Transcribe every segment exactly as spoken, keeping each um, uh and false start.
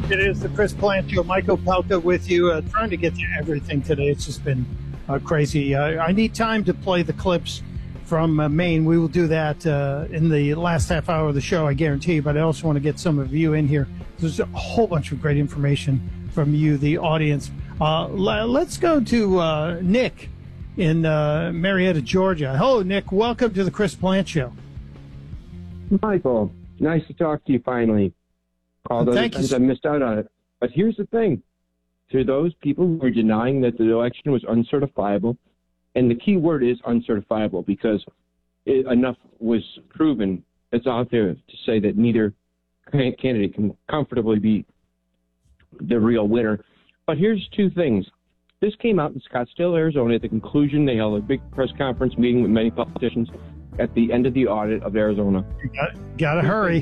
It is the Chris Plant Show. Michael Palka with you, uh, trying to get to everything today. It's just been uh, crazy. Uh, I need time to play the clips from uh, Maine. We will do that uh, in the last half hour of the show, I guarantee you. But I also want to get some of you in here. There's a whole bunch of great information from you, the audience. Uh, l- let's go to uh, Nick in uh, Marietta, Georgia. Hello, Nick. Welcome to the Chris Plant Show. Michael, nice to talk to you finally. All those Thank times you. I missed out on it. But here's the thing. To those people who are denying that the election was uncertifiable, and the key word is uncertifiable because it, enough was proven that's out there to say that neither candidate can comfortably be the real winner. But here's two things. This came out in Scottsdale, Arizona. At the conclusion, they held a big press conference meeting with many politicians at the end of the audit of Arizona. You got, gotta hurry.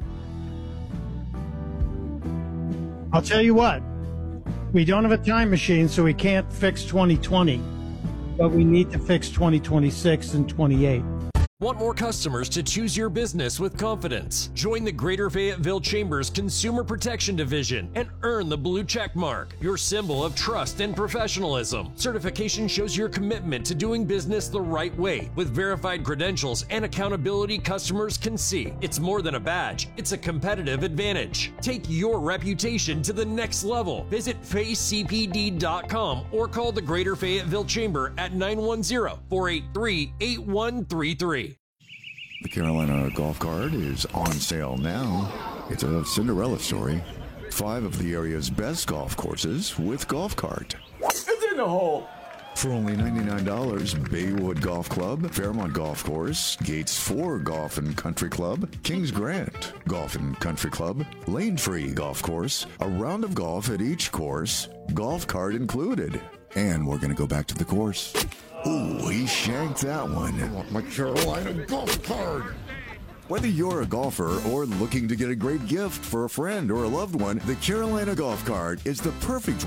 I'll tell you what, we don't have a time machine, so we can't fix twenty twenty, but we need to fix twenty twenty-six and twenty-eight. Want more customers to choose your business with confidence? Join the Greater Fayetteville Chamber's Consumer Protection Division and earn the blue check mark, your symbol of trust and professionalism. Certification shows your commitment to doing business the right way with verified credentials and accountability customers can see. It's more than a badge, it's a competitive advantage. Take your reputation to the next level. Visit Fay C P D dot com or call the Greater Fayetteville Chamber at nine one zero, four eight three, eight one three three. The Carolina Golf Cart is on sale now. It's a Cinderella story. Five of the area's best golf courses with Golf Cart. It's in the hole. For only ninety-nine dollars, Baywood Golf Club, Fairmont Golf Course, Gates four Golf and Country Club, Kings Grant Golf and Country Club, Lane Tree Golf Course, a round of golf at each course, Golf Cart included. And we're going to go back to the course. Ooh, he shanked that one. I want my Carolina Golf Cart. Whether you're a golfer or looking to get a great gift for a friend or a loved one, the Carolina Golf Cart is the perfect